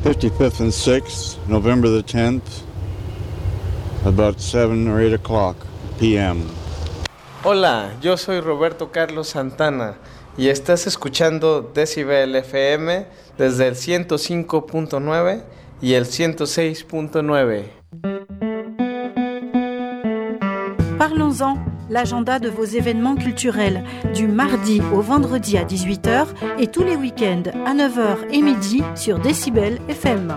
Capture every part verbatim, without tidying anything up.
fifty-fifth and sixth, November the tenth, about seven or eight o'clock p m. Hola, yo soy Roberto Carlos Santana y estás escuchando Decibel F M desde el ciento cinco punto nueve y el ciento seis punto nueve. Parlons-en, l'agenda de vos événements culturels, du mardi au vendredi à dix-huit heures et tous les week-ends à neuf heures et midi sur Decibel F M.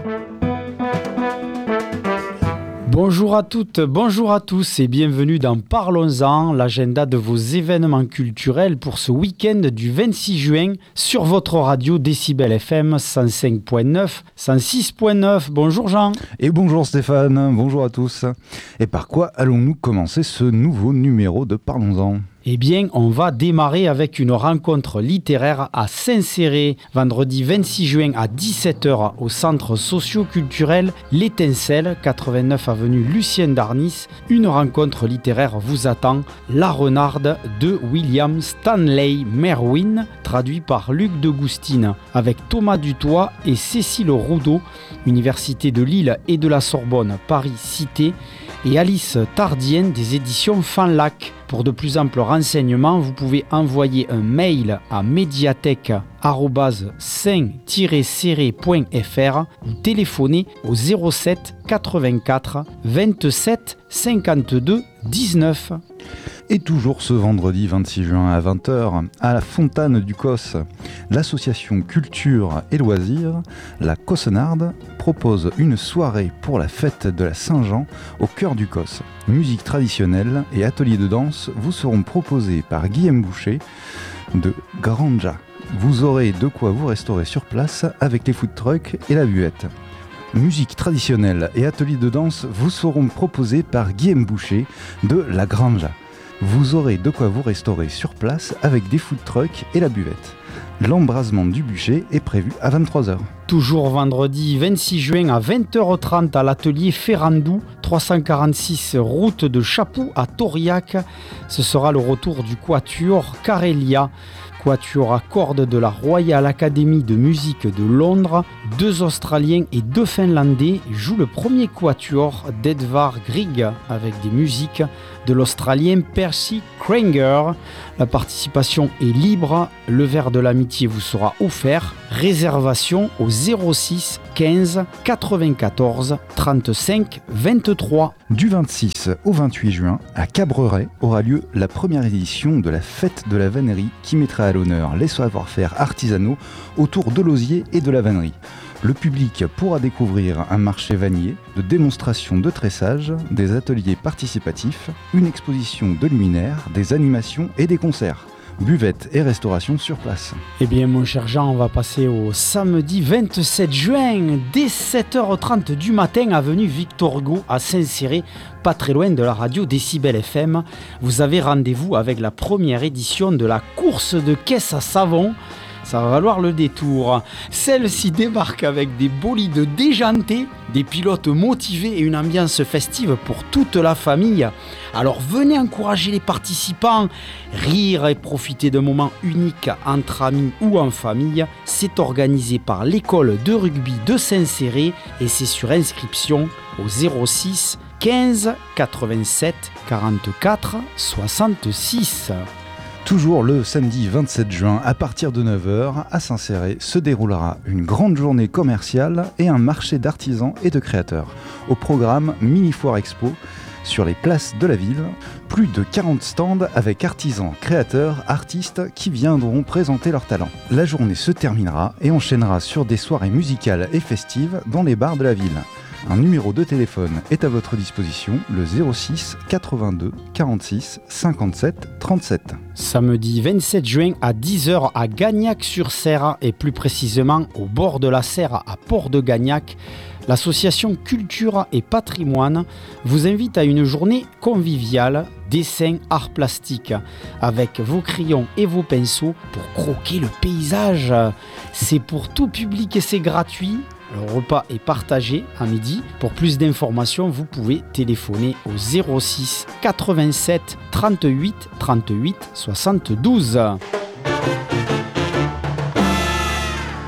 Bonjour à toutes, bonjour à tous et bienvenue dans Parlons-en, l'agenda de vos événements culturels pour ce week-end du vingt-six juin sur votre radio Decibel F M cent cinq point neuf, cent six point neuf. Bonjour Jean. Et bonjour Stéphane, bonjour à tous. Et par quoi allons-nous commencer ce nouveau numéro de Parlons-en ? Eh bien, on va démarrer avec une rencontre littéraire à Saint-Céré, vendredi vingt-six juin à dix-sept heures au centre socio-culturel L'Étincelle, quatre-vingt-neuf avenue Lucien d'Arnis. Une rencontre littéraire vous attend, La Renarde de William Stanley Merwin, traduit par Luc de Goustine, avec Thomas Dutoit et Cécile Roudot, Université de Lille et de la Sorbonne, Paris-Cité, et Alice Tardienne des éditions Fanlac. Pour de plus amples renseignements, vous pouvez envoyer un mail à médiathèque arobase saint tiret céré point f r ou téléphoner au zéro sept quatre-vingt-quatre vingt-sept cinquante-deux dix-neuf. Et toujours ce vendredi vingt-six juin à vingt heures, à la Fontane du Cos, l'association Culture et Loisirs, la Cossenarde, propose une soirée pour la fête de la Saint-Jean au cœur du Cos. Musique traditionnelle et ateliers de danse vous seront proposés par Guillaume Boucher de Granja. Vous aurez de quoi vous restaurer sur place avec les food trucks et la buvette. Musique traditionnelle et ateliers de danse vous seront proposés par Guillaume Boucher de La Granja. Vous aurez de quoi vous restaurer sur place avec des food trucks et la buvette. L'embrasement du bûcher est prévu à vingt-trois heures. Toujours vendredi vingt-six juin à vingt heures trente à l'atelier Ferrandou, trois cent quarante-six route de Chapoux à Tauriac. Ce sera le retour du quatuor Carélia, quatuor à cordes de la Royal Academy de musique de Londres. Deux Australiens et deux Finlandais jouent le premier quatuor d'Edvard Grieg avec des musiques de l'Australien Percy Kranger. La participation est libre, le verre de l'amitié vous sera offert. Réservation au zéro six quinze quatre-vingt-quatorze trente-cinq vingt-trois. Du vingt-six au vingt-huit juin, à Cabreret, aura lieu la première édition de la Fête de la Vannerie qui mettra à l'honneur les savoir-faire artisanaux autour de l'osier et de la vannerie. Le public pourra découvrir un marché vannier, de démonstrations de tressage, des ateliers participatifs, une exposition de luminaires, des animations et des concerts. Buvette et restauration sur place. Eh bien mon cher Jean, on va passer au samedi vingt-sept juin, dès sept heures trente du matin, avenue Victor Hugo à Saint-Céré, pas très loin de la radio Decibel F M. Vous avez rendez-vous avec la première édition de la course de caisse à savon. Ça va valoir le détour. Celle-ci débarque avec des bolides déjantés, des pilotes motivés et une ambiance festive pour toute la famille. Alors venez encourager les participants, rire et profiter d'un moment unique entre amis ou en famille. C'est organisé par l'école de rugby de Saint-Céré et c'est sur inscription au zéro six quinze quatre-vingt-sept quarante-quatre soixante-six. Toujours le samedi vingt-sept juin, à partir de neuf heures, à Saint-Céré, se déroulera une grande journée commerciale et un marché d'artisans et de créateurs. Au programme Mini Foire Expo, sur les places de la ville, plus de quarante stands avec artisans, créateurs, artistes qui viendront présenter leurs talents. La journée se terminera et enchaînera sur des soirées musicales et festives dans les bars de la ville. Un numéro de téléphone est à votre disposition, le zéro six quatre-vingt-deux quarante-six cinquante-sept trente-sept. Samedi vingt-sept juin à dix heures à Gagnac-sur-Serre et plus précisément au bord de la Serre à Port-de-Gagnac, l'association Culture et Patrimoine vous invite à une journée conviviale, dessin, art plastique, avec vos crayons et vos pinceaux pour croquer le paysage. C'est pour tout public et c'est gratuit. Le repas est partagé à midi. Pour plus d'informations, vous pouvez téléphoner au zéro six quatre-vingt-sept trente-huit trente-huit soixante-douze.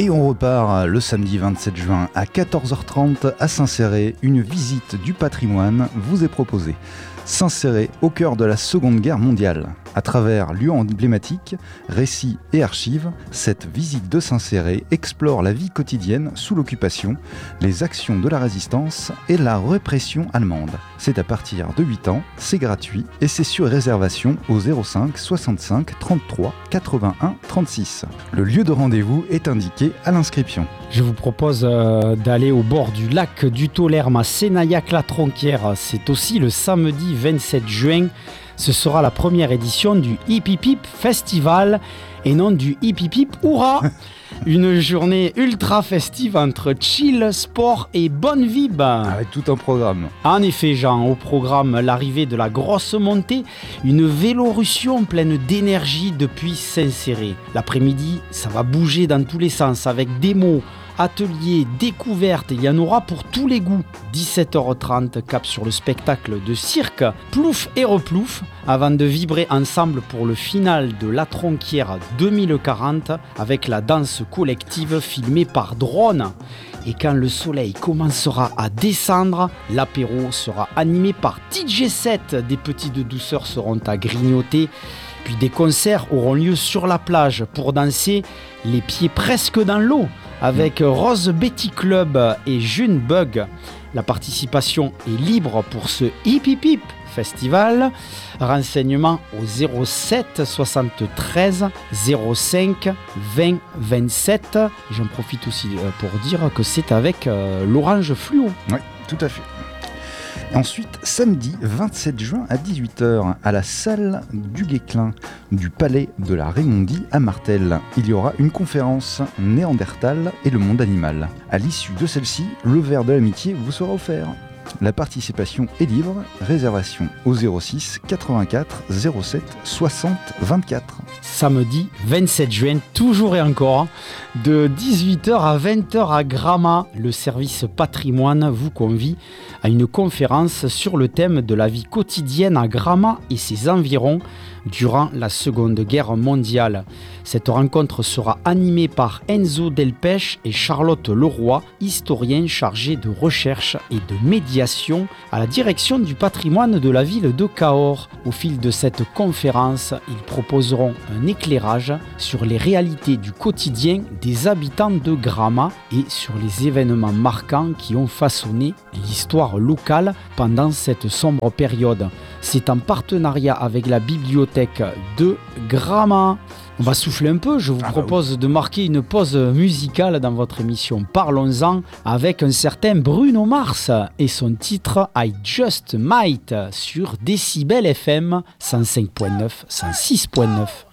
Et on repart le samedi vingt-sept juin à quatorze heures trente à Saint-Céré. Une visite du patrimoine vous est proposée. Saint-Céré au cœur de la Seconde Guerre mondiale. À travers lieux emblématiques, récits et archives, cette visite de Saint-Céré explore la vie quotidienne sous l'occupation, les actions de la résistance et la répression allemande. C'est à partir de huit ans, c'est gratuit et c'est sur réservation au zéro cinq soixante-cinq trente-trois quatre-vingt-un trente-six. Le lieu de rendez-vous est indiqué à l'inscription. Je vous propose euh, d'aller au bord du lac du Tolherme à Sénaillac-la-Tronquière. C'est aussi le samedi vingt-sept juin. Ce sera la première édition du Hip Hip Hip Festival et non du Hip Hip Hip Hurrah. Une journée ultra festive entre chill, sport et bonne vibe. Avec tout un programme. En effet, Jean, au programme, l'arrivée de la grosse montée, une vélorussion pleine d'énergie depuis Saint-Céré. L'après-midi, ça va bouger dans tous les sens avec démos, ateliers, découvertes, il y en aura pour tous les goûts. dix-sept heures trente, cap sur le spectacle de cirque Plouf et Replouf, avant de vibrer ensemble pour le final de La Tronquière deux mille quarante avec la danse collective filmée par drone. Et quand le soleil commencera à descendre, l'apéro sera animé par D J set. Des petites douceurs seront à grignoter. Puis des concerts auront lieu sur la plage pour danser les pieds presque dans l'eau avec Rose Betty Club et June Bug. La participation est libre pour ce Hip Hip Hip Festival. Renseignements au zéro sept soixante-treize zéro cinq vingt vingt-sept. J'en profite aussi pour dire que c'est avec euh, l'Orange Fluo. Oui, tout à fait. Ensuite, samedi vingt-sept juin à dix-huit heures, à la salle du Guesclin du Palais de la Raymondie à Martel, il y aura une conférence Néandertal et le monde animal. À l'issue de celle-ci, le verre de l'amitié vous sera offert. La participation est libre, réservation au zéro six quatre-vingt-quatre zéro sept soixante vingt-quatre. Samedi vingt-sept juin, toujours et encore, de dix-huit heures à vingt heures à Gramat, le service patrimoine vous convie à une conférence sur le thème de la vie quotidienne à Gramat et ses environs durant la Seconde Guerre mondiale. Cette rencontre sera animée par Enzo Delpech et Charlotte Leroy, historiens chargés de recherche et de médiation à la direction du patrimoine de la ville de Cahors. Au fil de cette conférence, ils proposeront un éclairage sur les réalités du quotidien des habitants de Gramat et sur les événements marquants qui ont façonné l'histoire locale pendant cette sombre période. C'est en partenariat avec la bibliothèque de Gramat. On va souffler un peu, je vous ah propose bah oui. de marquer une pause musicale dans votre émission Parlons-en avec un certain Bruno Mars et son titre I Just Might sur Décibel F M cent cinq point neuf, cent six point neuf.